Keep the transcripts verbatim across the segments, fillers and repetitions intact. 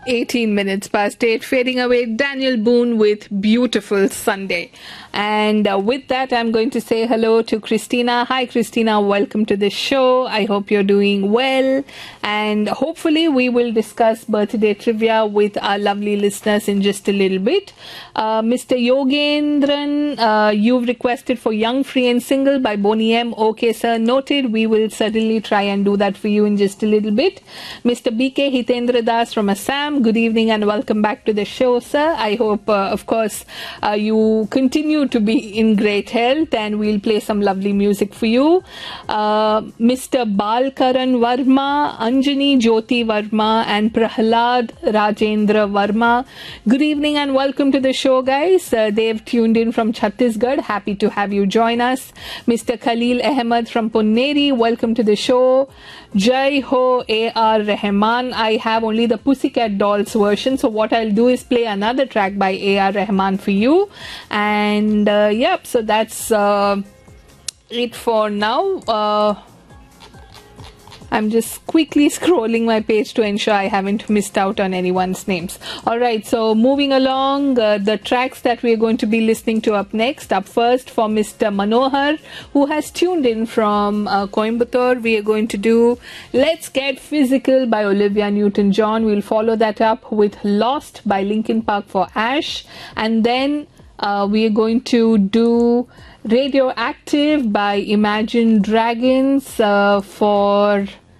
eighteen minutes past eight, fading away. Daniel Boone with Beautiful Sunday. And uh, with that, I'm going to say hello to Christina. Hi, Christina. Welcome to the show. I hope you're doing well. And hopefully, we will discuss birthday trivia with our lovely listeners in just a little bit. Uh, Mister Yogendran, uh, you've requested for Young, Free and Single by Boney M. Okay, sir. Noted. We will certainly try and do that for you in just a little bit. Mister B K Hitendra Das from Assam. Good evening and welcome back to the show, sir. I hope, uh, of course, uh, you continue to be in great health and we'll play some lovely music for you. Uh, Mister Balkaran Varma, Anjani Jyoti Varma and Prahlad Rajendra Varma. Good evening and welcome to the show, guys. Uh, they've tuned in from Chhattisgarh. Happy to have you join us. Mister Khalil Ahmed from Punneri, welcome to the show. Jai Ho A R Rahman. I have only the Pussycat Dolls version, so what I'll do is play another track by A R Rahman for you. And uh, yep, so that's uh, it for now. Uh, I'm just quickly scrolling my page to ensure I haven't missed out on anyone's names. Alright, so moving along, uh, the tracks that we're going to be listening to up next. Up first for Mister Manohar, who has tuned in from uh, Coimbatore, we are going to do Let's Get Physical by Olivia Newton-John. We'll follow that up with Lost by Linkin Park for Ash. And then uh, we are going to do Radioactive by Imagine Dragons uh, for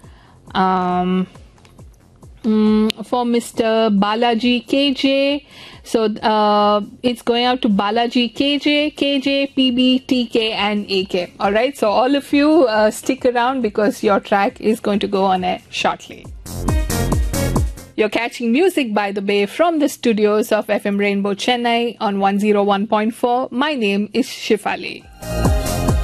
um, um, for Mister Balaji K J. So uh, it's going out to Balaji K J, K J, P B, T K and A K. Alright, so all of you uh, stick around because your track is going to go on air shortly. You're catching Music by the Bay from the studios of F M Rainbow Chennai on one oh one point four. My name is Shifali.